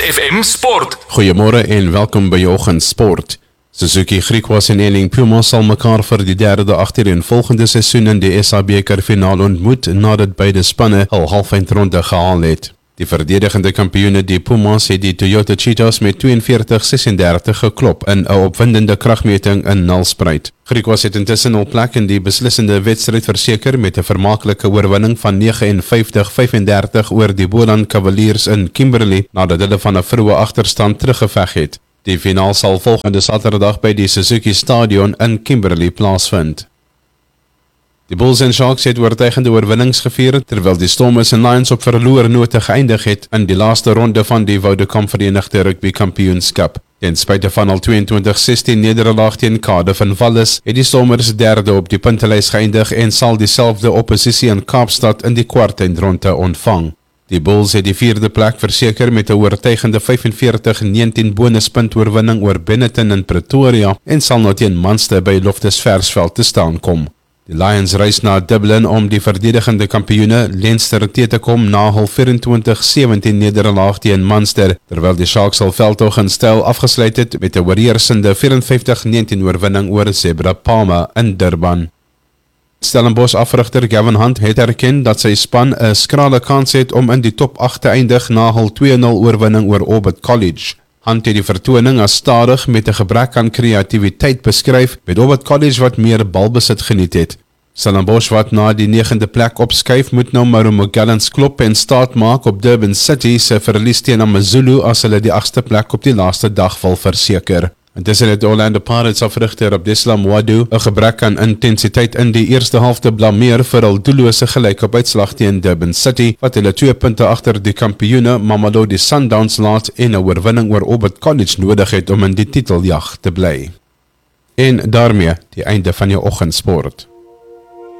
FM Sport. Goeiemôre en welkom by Oggend Sport. Suzuki Griquas en Eling Puma sal mekaar vir die derde agtereenvolgende seisoen in die SA-beker finaal ontmoet nadat beide spanne al halfeindronde gehaal het. Die verdedigende kampioene die Pumas het die Toyota Cheetahs met 42-36 geklop in 'n opwindende kragmeting in Nelspruit. Griquas het intussen al plek in die beslissende wedstryd verseker met 'n vermaaklike oorwinning van 59-35 oor die Boland Cavaliers in Kimberley nadat hulle van 'n vroeë agterstand teruggeveg het. Die finaal sal volgende Saterdag by die Suzuki Stadion in Kimberley plaasvind. Die Bulls en Sharks het oortuigende oorwinnings gevier, terwyl die Stormers en Lions op verloor note geëindig het in die laaste ronde van die Vodacom Verenigde Rugby Kampioenskap. Ten spyte van al 22-16 nederlaag teen Cardiff en Wallis, het die Stormers derde op die puntelys geëindig en sal dieselfde opposisie in Kaapstad in die kwartfinale ontvang. Die Bulls het die vierde plek verseker met 'n oortuigende 45-19 bonuspunt oorwinning oor Benetton in Pretoria en sal nou teen Munster by Loftus-Versfeld te staan kom. Die Lions reis na Dublin om die verdedigende kampioene Leinster te kom na hul 24-17 nederlaag teen Munster, terwyl die Sharks hul veldtog in styl afgesluit het met 'n oorheersende 54-19 oorwinning oor Zebra Palma in Durban. Stellenbosch afrigter Gavin Hunt het erken dat sy span 'n skrale kans het om in die top 8 te eindig na hul 2-0 oorwinning oor Orbit College. Hunt het die vertoning as stadig met 'n gebrek aan kreatiwiteit beskryf, met Orbit College wat meer balbesit geniet het. Stellenbosch wat na die 9de plek opskuif moet nou Marumo Gallants klop en staat maak op Durban City se verlies teen AmaZulu as hulle die 8ste plek op die laaste dag wil verseker. Intussen het Orlando Pirates afrigter Abdeslam Wadu 'n gebrek aan intensiteit in die eerste helfte blameer vir hul doellose gelykuitslag teen Durban City, wat hulle 2 punte agter die kampioene Mamelodi Sundowns laat en 'n oorwinning oor Orbit College nodig het om in die titeljag te bly. En daarmee die einde van jou oggendsport.